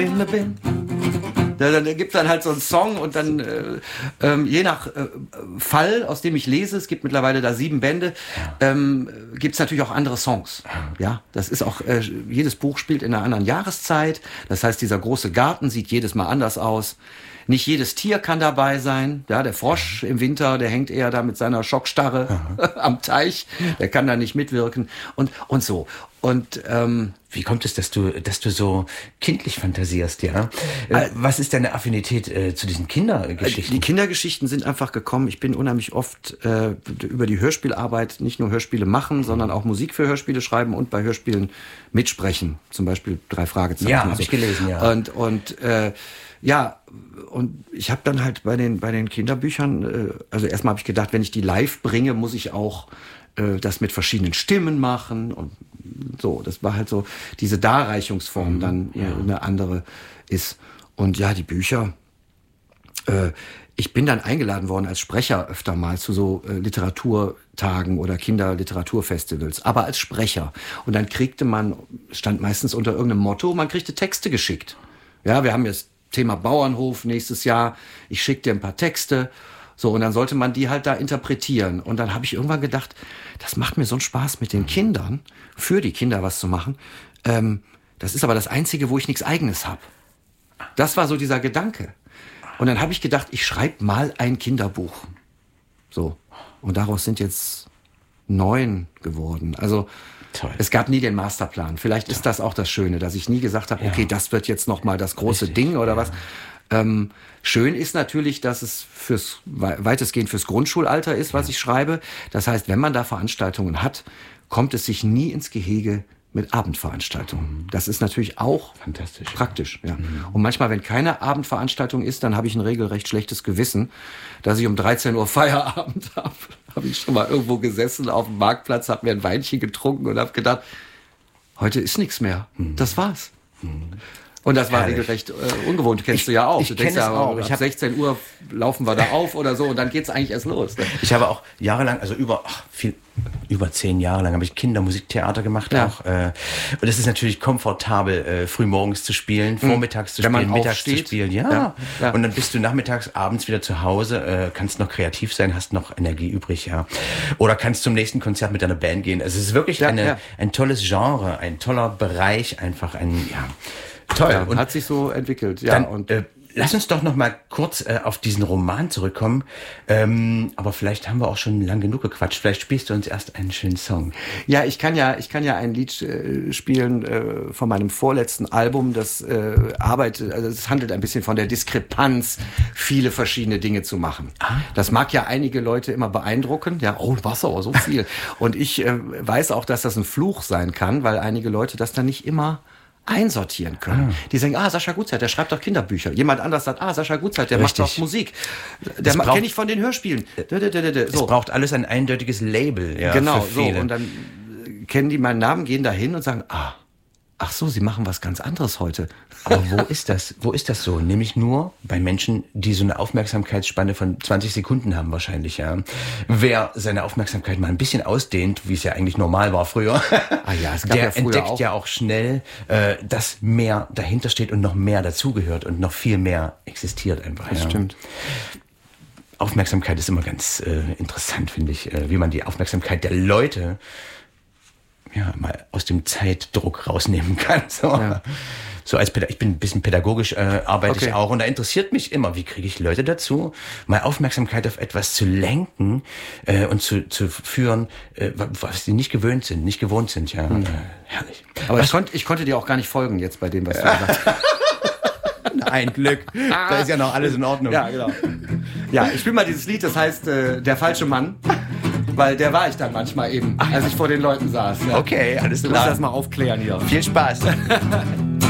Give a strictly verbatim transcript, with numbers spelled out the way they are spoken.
in the bin. Da, da gibt es dann halt so einen Song und dann äh, ähm, je nach äh, Fall, aus dem ich lese, es gibt mittlerweile da sieben Bände, ähm, gibt es natürlich auch andere Songs. Ja, das ist auch, äh, jedes Buch spielt in einer anderen Jahreszeit. Das heißt, dieser große Garten sieht jedes Mal anders aus. Nicht jedes Tier kann dabei sein. Ja, der Frosch im Winter, der hängt eher da mit seiner Schockstarre am Teich. Der kann da nicht mitwirken und und so. Und ähm, wie kommt es, dass du, dass du so kindlich fantasierst, ja? Äh, was ist deine Affinität äh, zu diesen Kindergeschichten? Die Kindergeschichten sind einfach gekommen. Ich bin unheimlich oft äh, über die Hörspielarbeit nicht nur Hörspiele machen, sondern auch Musik für Hörspiele schreiben und bei Hörspielen mitsprechen. Zum Beispiel drei Fragezeichen. Ja, habe so. ich gelesen, ja. Und und äh, ja, und ich habe dann halt bei den bei den Kinderbüchern, äh, also erstmal habe ich gedacht, wenn ich die live bringe, muss ich auch äh, das mit verschiedenen Stimmen machen und so. Das war halt so diese Darreichungsform, dann ja. eine andere ist. Und ja, die Bücher. Äh, ich bin dann eingeladen worden als Sprecher öfter mal zu so äh, Literaturtagen oder Kinderliteraturfestivals, aber als Sprecher. Und dann kriegte man, stand meistens unter irgendeinem Motto, man kriegte Texte geschickt. Ja, wir haben jetzt Thema Bauernhof nächstes Jahr. Ich schicke dir ein paar Texte. So, und dann sollte man die halt da interpretieren. Und dann habe ich irgendwann gedacht, das macht mir so einen Spaß mit den Kindern, für die Kinder was zu machen. Ähm, das ist aber das Einzige, wo ich nichts Eigenes habe. Das war so dieser Gedanke. Und dann habe ich gedacht, ich schreibe mal ein Kinderbuch. So. Und daraus sind jetzt neun geworden. Also toll. Es gab nie den Masterplan. Vielleicht ist das auch das Schöne, dass ich nie gesagt habe, ja. okay, das wird jetzt noch mal das große Richtig, Ding oder ja. was. Ähm, schön ist natürlich, dass es fürs weitestgehend fürs Grundschulalter ist, was ja. ich schreibe. Das heißt, wenn man da Veranstaltungen hat, kommt es sich nie ins Gehege mit Abendveranstaltungen. Das ist natürlich auch fantastisch, praktisch. Ja. Mhm. Und manchmal, wenn keine Abendveranstaltung ist, dann habe ich ein regelrecht schlechtes Gewissen, dass ich um dreizehn Uhr Feierabend habe. Habe ich schon mal irgendwo gesessen auf dem Marktplatz, habe mir ein Weinchen getrunken und habe gedacht, heute ist nichts mehr. Mhm. Das war's. Mhm. Und das war Herrlich. regelrecht äh, ungewohnt, kennst ich, du ja auch. Ich du denkst kenn ja, es auch. ab Ich hab, sechzehn Uhr laufen wir da auf oder so und dann geht's eigentlich erst los. Ne? Ich habe auch jahrelang, also über ach, viel, über zehn Jahre lang habe ich Kindermusiktheater gemacht ja. auch. Äh, und es ist natürlich komfortabel, äh, frühmorgens zu spielen, vormittags zu Wenn spielen, man mittags aufsteht. zu spielen. Ja. Ja. ja. Und dann bist du nachmittags, abends wieder zu Hause, äh, kannst noch kreativ sein, hast noch Energie übrig, ja. Oder kannst zum nächsten Konzert mit deiner Band gehen. Also es ist wirklich ja, eine, ja. ein tolles Genre, ein toller Bereich, einfach ein, ja. Toll. Ja, und hat sich so entwickelt. Ja, dann, und äh, lass uns doch noch mal kurz äh, auf diesen Roman zurückkommen. Ähm, aber vielleicht haben wir auch schon lang genug gequatscht. Vielleicht spielst du uns erst einen schönen Song. Ja, ich kann ja, ich kann ja ein Lied äh, spielen äh, von meinem vorletzten Album. Das äh, arbeitet, also es handelt ein bisschen von der Diskrepanz, viele verschiedene Dinge zu machen. Ah. Das mag ja einige Leute immer beeindrucken. Ja, oh, was aber so viel. Und ich äh, weiß auch, dass das ein Fluch sein kann, weil einige Leute das dann nicht immer einsortieren können. Ah. Die sagen, ah, Sascha Gutzeit, der schreibt doch Kinderbücher. Jemand anders sagt, ah, Sascha Gutzeit, der Richtig. macht doch Musik. Der kenne ich von den Hörspielen. So. Es braucht alles ein eindeutiges Label. Ja, genau, für so. viele. Und dann kennen die meinen Namen, gehen da hin und sagen, ah, ach so, sie machen was ganz anderes heute. Aber wo ist das? Wo ist das so? Nämlich nur bei Menschen, die so eine Aufmerksamkeitsspanne von zwanzig Sekunden haben wahrscheinlich, ja. Wer seine Aufmerksamkeit mal ein bisschen ausdehnt, wie es ja eigentlich normal war früher, ah ja, es gab der ja früher entdeckt auch. ja auch schnell, äh, dass mehr dahinter steht und noch mehr dazugehört und noch viel mehr existiert einfach. Das ja. stimmt. Aufmerksamkeit ist immer ganz äh, interessant, finde ich, äh, wie man die Aufmerksamkeit der Leute ja, mal aus dem Zeitdruck rausnehmen kann. So, ja. so als Pädag- ich bin ein bisschen pädagogisch, äh, arbeite okay. ich auch. Und da interessiert mich immer, wie kriege ich Leute dazu, mal Aufmerksamkeit auf etwas zu lenken äh, und zu, zu führen, äh, was sie nicht gewöhnt sind, nicht gewohnt sind. Ja, hm. äh, herrlich. Aber ich, konnt, ich konnte dir auch gar nicht folgen jetzt bei dem, was du gesagt hast. Ein Glück. Da ist ja noch alles in Ordnung. Ja, genau. Ja, ich spiele mal dieses Lied, das heißt äh, Der falsche Mann. Weil der war ich dann manchmal eben, als ich vor den Leuten saß. Ja. Okay, alles klar. Du musst das mal aufklären hier. Viel Spaß.